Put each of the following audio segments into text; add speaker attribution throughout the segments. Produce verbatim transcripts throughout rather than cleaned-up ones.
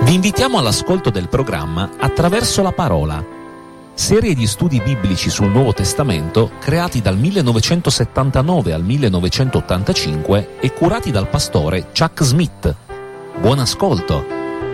Speaker 1: Vi invitiamo all'ascolto del programma Attraverso la Parola, serie di studi biblici sul Nuovo Testamento creati dal millenovecentosettantanove al millenovecentottantacinque e curati dal pastore Chuck Smith. Buon ascolto!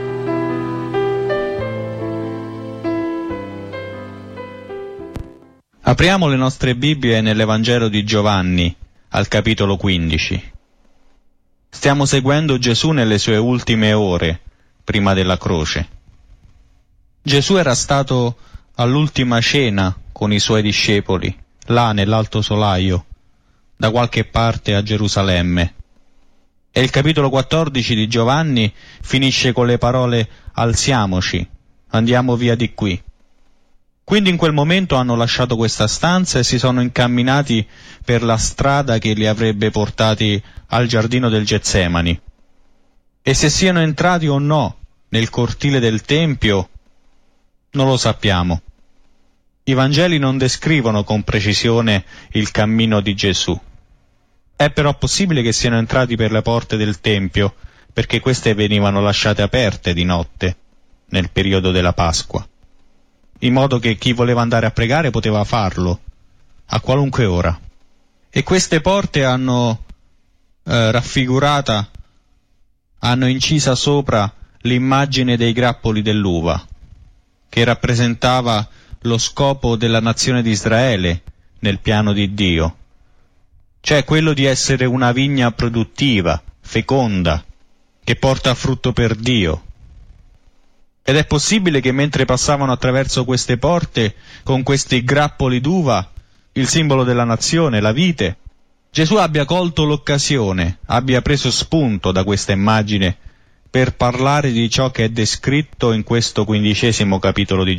Speaker 2: Apriamo le nostre Bibbie nell'Evangelo di Giovanni, al capitolo quindici. Stiamo seguendo Gesù nelle sue ultime ore, prima della croce. Gesù era stato all'ultima cena con i suoi discepoli, là nell'Alto Solaio, da qualche parte a Gerusalemme. E il capitolo quattordici di Giovanni finisce con le parole «Alziamoci, andiamo via di qui». Quindi in quel momento hanno lasciato questa stanza e si sono incamminati per la strada che li avrebbe portati al giardino del Getsemani. E se siano entrati o no nel cortile del Tempio, non lo sappiamo. I Vangeli non descrivono con precisione il cammino di Gesù. È però possibile che siano entrati per le porte del Tempio, perché queste venivano lasciate aperte di notte, nel periodo della Pasqua, in modo che chi voleva andare a pregare poteva farlo, a qualunque ora. E queste porte hanno eh, raffigurata, hanno incisa sopra l'immagine dei grappoli dell'uva, che rappresentava lo scopo della nazione di Israele nel piano di Dio, cioè quello di essere una vigna produttiva, feconda, che porta frutto per Dio. Ed è possibile che mentre passavano attraverso queste porte, con questi grappoli d'uva, il simbolo della nazione, la vite, Gesù abbia colto l'occasione, abbia preso spunto da questa immagine per parlare di ciò che è descritto in questo quindicesimo capitolo di